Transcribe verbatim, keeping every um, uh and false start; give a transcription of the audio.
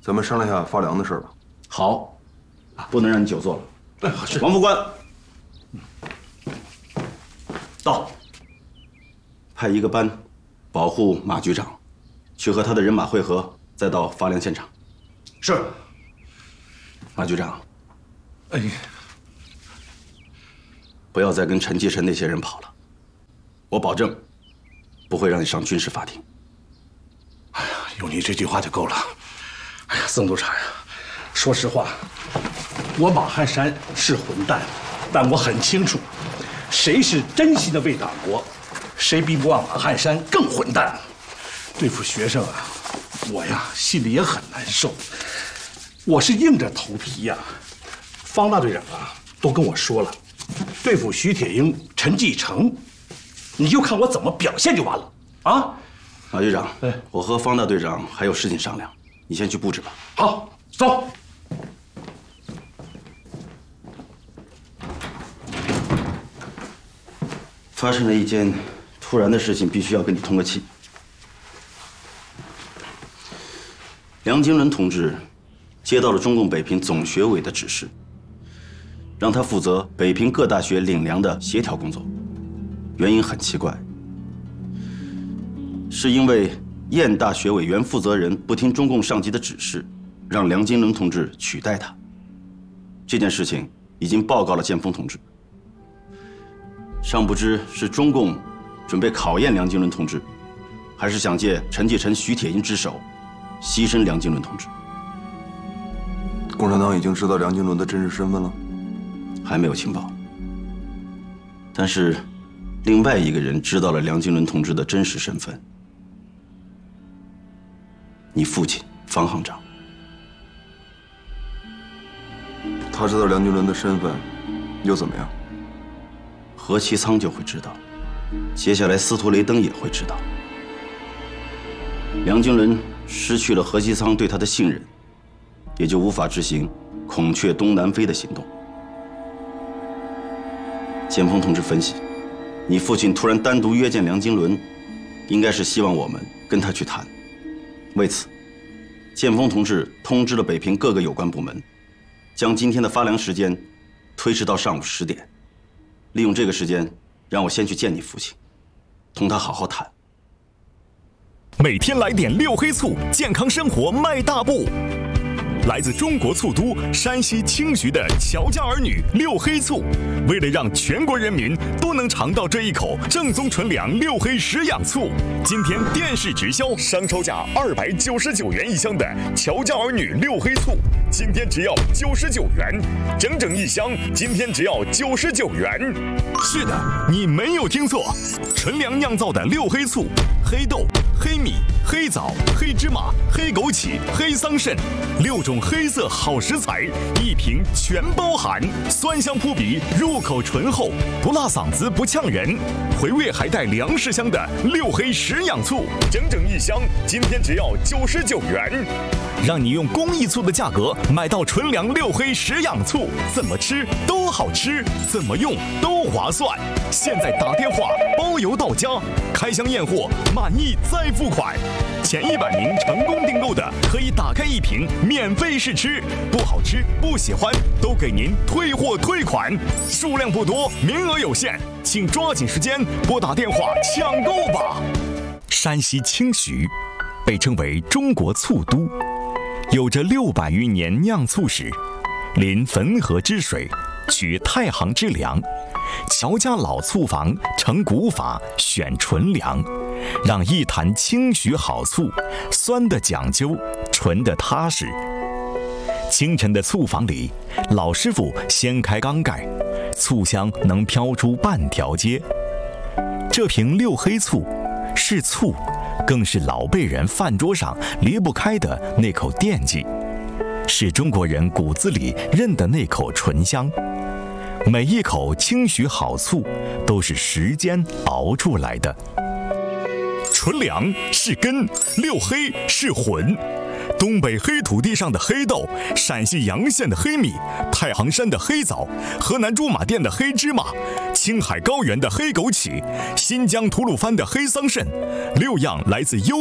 咱们商量下发粮的事吧。 好，不能让你久坐了。 哎，是王副官，到，派一个班保护马局长，去和他的人马会合，再到发粮现场。 是。 马局长， 哎， 不要再跟陈继臣那些人跑了，我保证不会让你上军事法庭。 哎呀，有你这句话就够了。哎呀，曾督察呀，说实话，我马汉山是混蛋，但我很清楚，谁是真心的为党国，谁比我马汉山更混蛋。对付学生啊，我呀心里也很难受。我是硬着头皮呀。方大队长啊，都跟我说了，对付徐铁英、陈继承，你就看我怎么表现就完了啊。 马局长，哎，我和方大队长还有事情商量，你先去布置吧。 好，走。 发生了一件突然的事情，必须要跟你通个气。梁经纶同志接到了中共北平总学委的指示，让他负责北平各大学领粮的协调工作。原因很奇怪，是因为燕大学委原负责人不听中共上级的指示，让梁经纶同志取代他。这件事情已经报告了建峰同志，尚不知是中共准备考验梁经纶同志，还是想借陈继臣、徐铁英之手牺牲梁经纶同志。 共产党已经知道梁经纶的真实身份了， 还没有情报。但是，另外一个人知道了梁经纶同志的真实身份，你父亲方行长。 他知道梁经纶的身份，又怎么样？ 何其仓就会知道，接下来司徒雷登也会知道。梁经纶失去了何其仓对他的信任，也就无法执行孔雀东南飞的行动。建峰同志分析，你父亲突然单独约见梁经纶，应该是希望我们跟他去谈。为此，建峰同志通知了北平各个有关部门，将今天的发粮时间推迟到上午十点，利用这个时间，让我先去见你父亲，同他好好谈。 每天来点六黑醋，健康生活迈大步。来自中国醋都山西清徐的乔家儿女六黑醋，为了让全国人民都能尝到这一口正宗纯粮六黑食养醋，今天电视直销，商超价二百九十九元一箱的乔家儿女六黑醋，今天只要九十九元，整整一箱，今天只要九十九元。是的，你没有听错，纯粮酿造的六黑醋，黑豆、黑米、黑枣、黑芝麻、黑枸杞、黑桑葚，六种黑色好食材，一瓶全包含，酸香扑鼻，入口醇厚，不辣嗓子不呛人，回味还带粮食香的六黑食养醋，整整一箱，今天只要九十九元，让你用公益醋的价格买到纯粮六黑食养醋，怎么吃都好吃，怎么用都划算。现在打电话包邮到家，开箱验货，满意再付款。前一百名成功订购的，可以打开一瓶免费试吃，不好吃不喜欢都给您退货退款，数量不多，名额有限，请抓紧时间拨打电话抢购吧。山西清徐被称为中国醋都，有着六百余年酿醋史，临汾河之水，取太行之粮，乔家老醋坊成古法，选纯粮，让一坛清徐好醋，酸的讲究，纯的踏实。清晨的醋坊里，老师傅掀开缸盖，醋香能飘出半条街。这瓶六黑醋是醋，更是老辈人饭桌上离不开的那口惦记，是中国人骨子里认的那口醇香。每一口清徐好醋都是时间熬出来的。纯粮是根，六黑是魂。东北黑土地上的黑豆，陕西洋县的黑米，太行山的黑枣，河南驻马店的黑芝麻，青海高原的黑枸杞，新疆吐鲁番的黑桑葚，六样来自优